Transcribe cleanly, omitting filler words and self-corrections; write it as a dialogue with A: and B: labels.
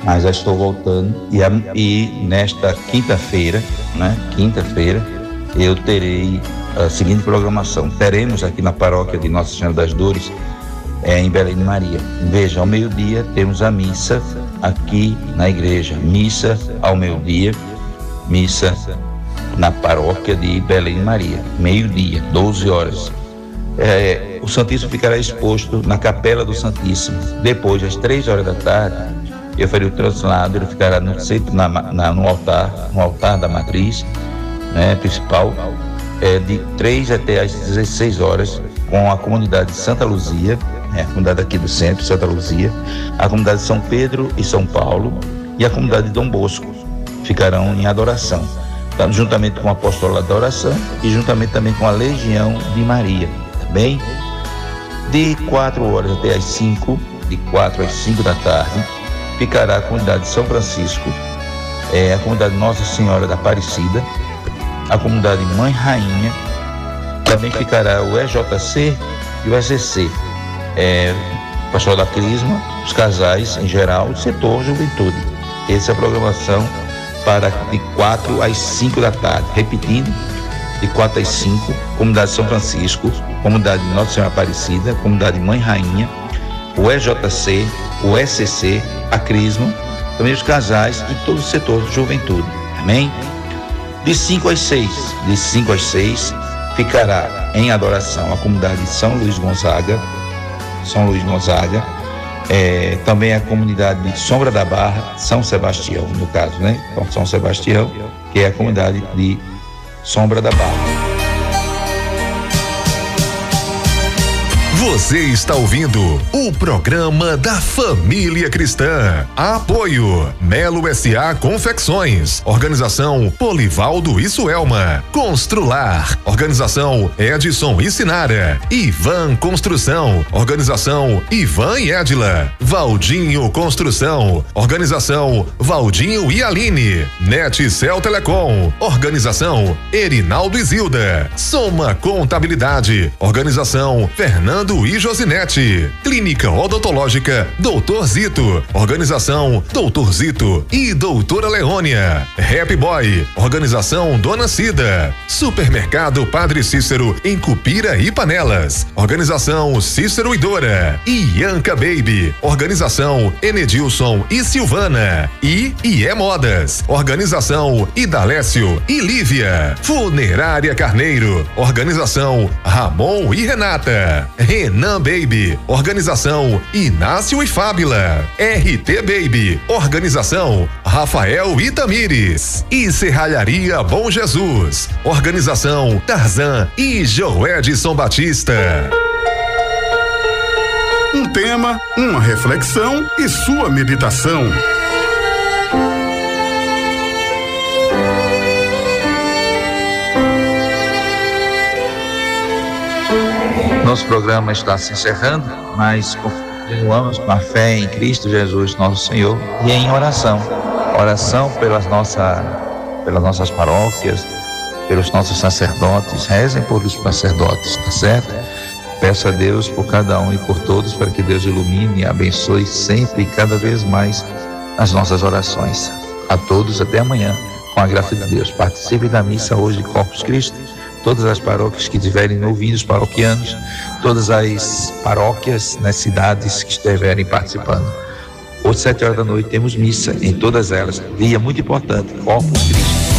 A: mas já estou voltando e nesta quinta-feira, né? Quinta-feira, eu terei a seguinte programação. Teremos aqui na paróquia de Nossa Senhora das Dores, em Belém de Maria. Veja, ao meio-dia temos a missa aqui na igreja. Missa ao meio-dia, missa na paróquia de Belém de Maria. Meio-dia, 12 horas. O Santíssimo ficará exposto na Capela do Santíssimo. Depois, às 3 horas da tarde, eu farei o translado, ele ficará no centro, no altar da matriz, né, principal, de 3 até às 16 horas, com a comunidade de Santa Luzia, a comunidade aqui do centro, Santa Luzia, a comunidade de São Pedro e São Paulo e a comunidade de Dom Bosco ficarão em adoração, juntamente com o apostolado da oração e juntamente também com a Legião de Maria, tá bem? De 4 horas até às 5, de 4 às 5 da tarde, ficará a comunidade de São Francisco, a comunidade Nossa Senhora da Aparecida, a comunidade Mãe Rainha, também ficará o EJC e o ECC, o pessoal da Crisma, os casais em geral, o setor juventude. Essa é a programação para de 4 às 5 da tarde. Repetindo, de 4 às 5, comunidade São Francisco, comunidade Nossa Senhora Aparecida, comunidade Mãe Rainha, o EJC, o ECC, a Crisma, também os casais e todo o setor de juventude. Amém? De 5 às 6, ficará em adoração a comunidade São Luís Gonzaga, também a comunidade de Sombra da Barra, São Sebastião, no caso, né? Então, São Sebastião, que é a comunidade de Sombra da Barra.
B: Você está ouvindo o programa da Família Cristã. Apoio Melo S.A. Confecções. Organização Polivaldo e Suelma. Constrular. Organização Edson e Sinara. Ivan Construção. Organização Ivan e Edila. Valdinho Construção. Organização Valdinho e Aline. Netcel Telecom. Organização Erinaldo e Zilda. Soma Contabilidade. Organização Fernando e Josinete. Clínica Odontológica Doutor Zito. Organização Doutor Zito e Doutora Leônia. Happy Boy. Organização Dona Cida. Supermercado Padre Cícero em Cupira e Panelas. Organização Cícero e Dora. Ianca Baby. Organização Enedilson e Silvana. E Modas. Organização Idalécio e Lívia. Funerária Carneiro. Organização Ramon e Renata. Renan Baby, organização Inácio e Fábila. RT Baby, organização Rafael e Tamires. E Serralharia Bom Jesus, organização Tarzan e Joedson Batista.
C: Um tema, uma reflexão e sua meditação.
A: Nosso programa está se encerrando, mas continuamos com a fé em Cristo Jesus, nosso Senhor, e em oração. Oração pelas nossas paróquias, pelos nossos sacerdotes. Rezem por os sacerdotes, tá certo? Peço a Deus por cada um e por todos, para que Deus ilumine e abençoe sempre e cada vez mais as nossas orações. A todos, até amanhã, com a graça de Deus. Participe da missa hoje de Corpus Christi. Todas as paróquias que estiverem ouvindo, os paroquianos, todas as paróquias nas cidades que estiverem participando. Hoje, 7 horas da noite, temos missa em todas elas. Dia muito importante, Corpus Christi.